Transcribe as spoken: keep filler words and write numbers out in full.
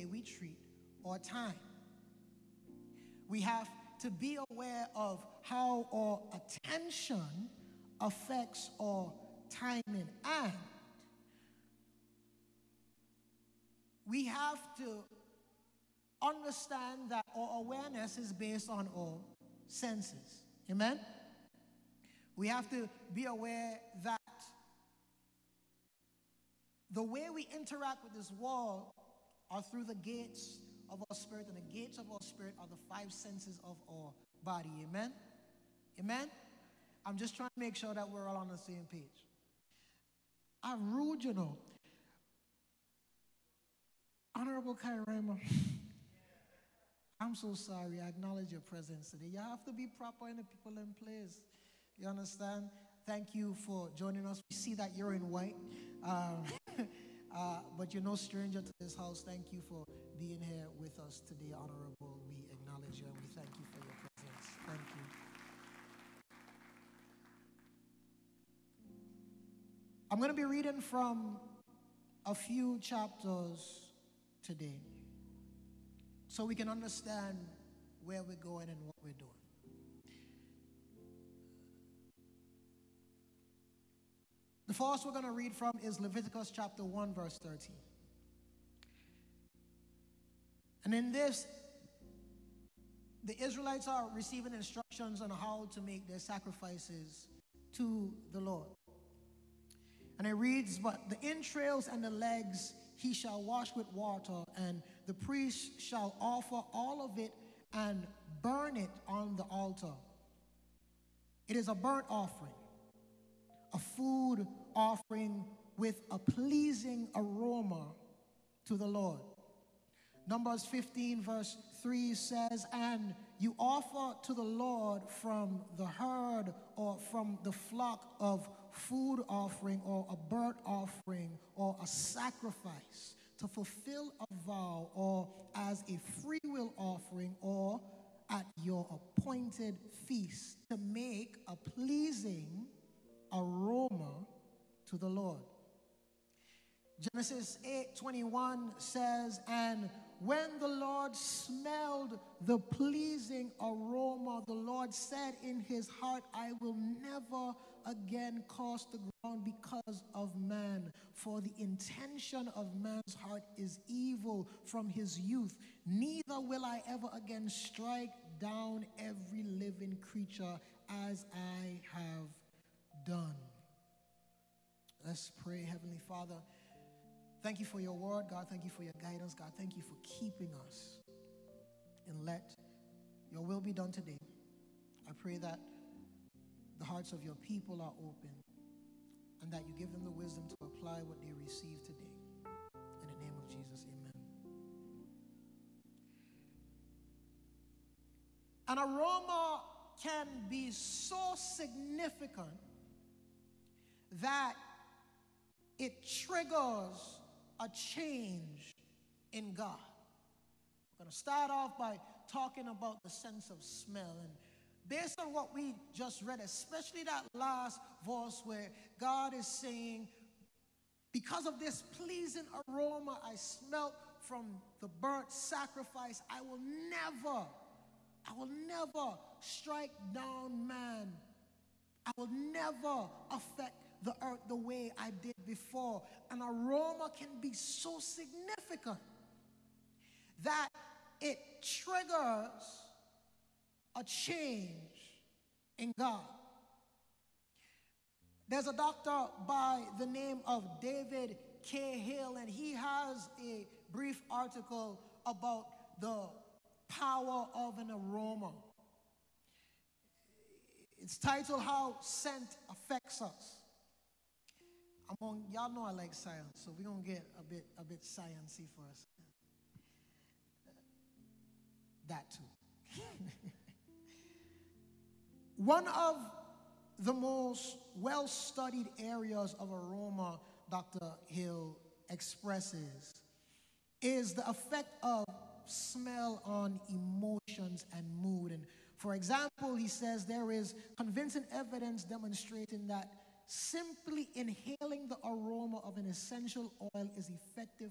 way we treat our time. We have to be aware of how our attention affects our timing, and we have to understand that our awareness is based on our senses. Amen? We have to be aware that the way we interact with this world are through the gates of our spirit, and the gates of our spirit are the five senses of our body. Amen? Amen? I'm just trying to make sure that we're all on the same page. I'm rude, you know. Honorable Kairema, I'm so sorry. I acknowledge your presence today. You have to be proper in the people in place. You understand? Thank you for joining us. We see that you're in white, um, uh, but you're no stranger to this house. Thank you for being here with us today, Honorable. We acknowledge you and we thank you for your presence. Thank you. I'm going to be reading from a few chapters today so we can understand where we're going and what we're doing. The first we're going to read from is Leviticus chapter one, verse thirteen. And in this, the Israelites are receiving instructions on how to make their sacrifices to the Lord. And it reads, "But the entrails and the legs he shall wash with water, and the priest shall offer all of it and burn it on the altar. It is a burnt offering, a food offering with a pleasing aroma to the Lord." Numbers fifteen verse three says, "And you offer to the Lord from the herd or from the flock of food offering or a burnt offering or a sacrifice to fulfill a vow or as a freewill offering or at your appointed feast to make a pleasing aroma to the Lord." Genesis eight twenty-one says, "And when the Lord smelled the pleasing aroma, the Lord said in his heart, I will never again curse the ground because of man, for the intention of man's heart is evil from his youth. Neither will I ever again strike down every living creature as I have done." Let's pray. Heavenly Father, thank you for your word, God. Thank you for your guidance, God. Thank you for keeping us. And let your will be done today. I pray that the hearts of your people are open and that you give them the wisdom to apply what they receive today. In the name of Jesus, amen. An aroma can be so significant that it triggers a change in God. I'm going to start off by talking about the sense of smell. And based on what we just read, especially that last verse where God is saying, because of this pleasing aroma I smelt from the burnt sacrifice, I will never, I will never strike down man. I will never affect the earth the way I did before. An aroma can be so significant that it triggers a change in God. There's a doctor by the name of David Cahill, and he has a brief article about the power of an aroma. It's titled "How Scent Affects Us." I'm on, y'all know I like science, so we're gonna get a bit a bit sciencey for us. That too. One of the most well-studied areas of aroma, Doctor Hill expresses, is the effect of smell on emotions and mood. And for example, he says there is convincing evidence demonstrating that simply inhaling the aroma of an essential oil is effective